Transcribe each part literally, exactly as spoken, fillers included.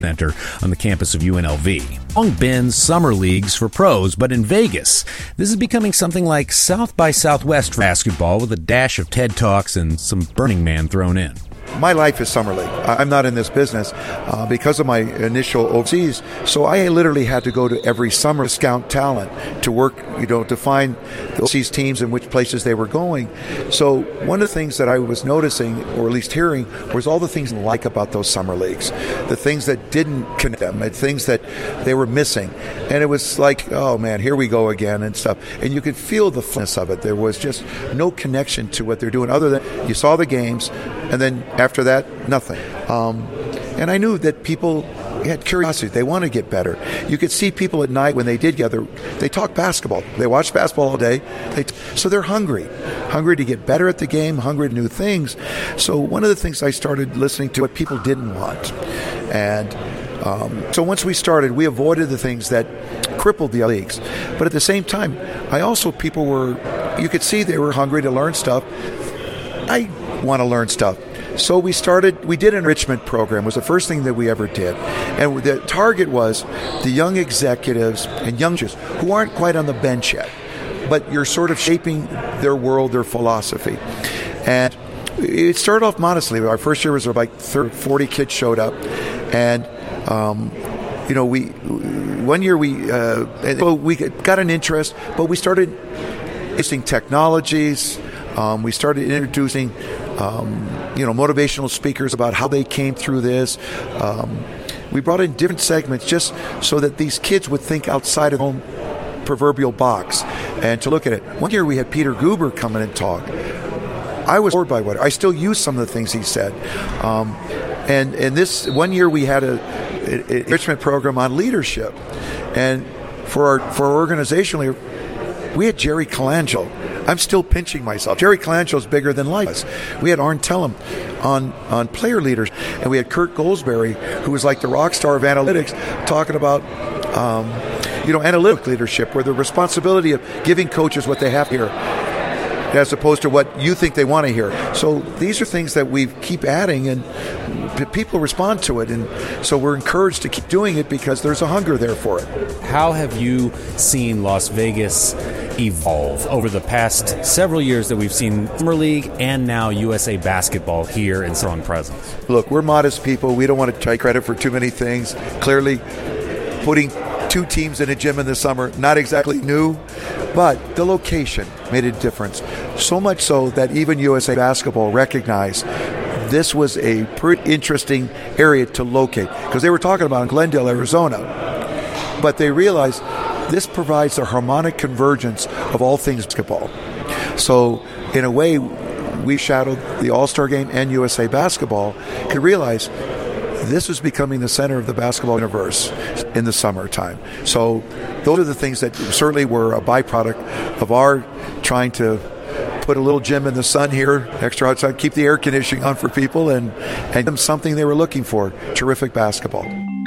Center on the campus of U N L V. Long been summer leagues for pros, but in Vegas, this is becoming something like South by Southwest for basketball with a dash of TED Talks and some Burning Man thrown in. My life is summer league. I'm not in this business uh, because of my initial overseas. So I literally had to go to every summer to scout talent, to work, you know, to find the overseas teams and which places they were going. So one of the things that I was noticing, or at least hearing, was all the things I like about those summer leagues, the things that didn't connect them, the things that they were missing. And it was like, oh man, here we go again and stuff. And you could feel the fullness of it. There was just no connection to what they're doing other than you saw the games, and then after that, nothing. Um, and I knew that people had curiosity. They want to get better. You could see people at night when they did gather, they talk basketball. They watch basketball all day. They t- so they're hungry, hungry to get better at the game, hungry to new things. So one of the things I started listening to what people didn't want. And um, so once we started, we avoided the things that crippled the leagues. But at the same time, I also, people were, you could see they were hungry to learn stuff. I want to learn stuff. So we started, we did an enrichment program. It was the first thing that we ever did. And the target was the young executives and youngsters who aren't quite on the bench yet, but you're sort of shaping their world, their philosophy. And it started off modestly. Our first year was like thirty, forty kids showed up. And, um, you know, we, one year we, uh, well, we got an interest, but we started using technologies. Um, we started introducing Um, you know, motivational speakers about how they came through this. Um, we brought in different segments just so that these kids would think outside of their own proverbial box and to look at it. One year we had Peter Guber come in and talk. I was bored by what I still use some of the things he said. Um, and and this one year we had a, a, a enrichment program on leadership, and for our for our organizationally, we had Jerry Colangelo. I'm still pinching myself. Jerry Colangelo is bigger than life. We had Arn Tellem on, on player leaders, and we had Kurt Goldsberry, who was like the rock star of analytics, talking about um, you know, analytic leadership, where the responsibility of giving coaches what they have to hear, as opposed to what you think they want to hear. So these are things that we keep adding, and people respond to it, and so we're encouraged to keep doing it because there's a hunger there for it. How have you seen Las Vegas evolve over the past several years that we've seen Summer League and now U S A Basketball here in strong presence? Look, we're modest people. We don't want to take credit for too many things. Clearly, putting two teams in a gym in the summer, not exactly new, but the location made a difference. So much so that even U S A Basketball recognized this was a pretty interesting area to locate, because they were talking about in Glendale, Arizona, but they realized this provides a harmonic convergence of all things basketball. So in a way, we shadowed the All-Star Game and U S A Basketball, could realize this was becoming the center of the basketball universe in the summertime. So those are the things that certainly were a byproduct of our trying to put a little gym in the sun here, extra outside, keep the air conditioning on for people, and, and give them something they were looking for, terrific basketball.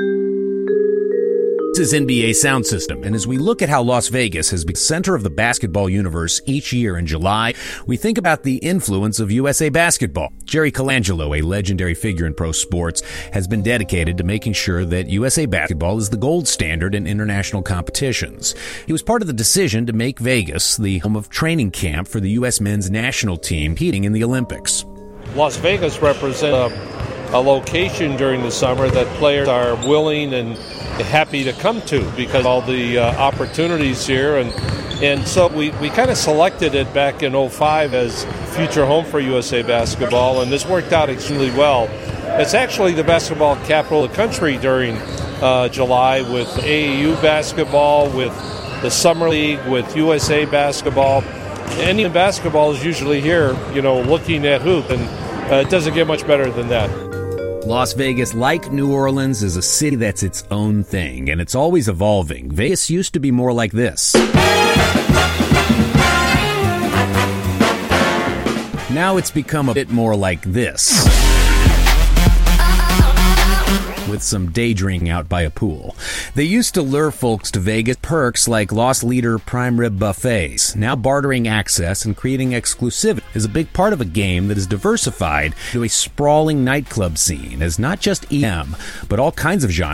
This is N B A Sound System, and as we look at how Las Vegas has been the center of the basketball universe each year in July, we think about the influence of U S A Basketball. Jerry Colangelo, a legendary figure in pro sports, has been dedicated to making sure that U S A Basketball is the gold standard in international competitions. He was part of the decision to make Vegas the home of training camp for the U S men's national team competing in the Olympics. Las Vegas represents a, a location during the summer that players are willing and happy to come to because of all the uh, opportunities here, and and so we, we kind of selected it back in oh five as future home for U S A Basketball, and this worked out extremely well. It's actually the basketball capital of the country during uh, July, with A A U basketball, with the Summer League, with U S A Basketball. And even basketball is usually here, you know, looking at hoop, and uh, it doesn't get much better than that. Las Vegas, like New Orleans, is a city that's its own thing, and it's always evolving. Vegas used to be more like this. Now it's become a bit more like this. with some day drinking out by a pool. They used to lure folks to Vegas perks like loss leader prime rib buffets. Now bartering access and creating exclusivity is a big part of a game that is diversified to a sprawling nightclub scene as not just E M, but all kinds of genres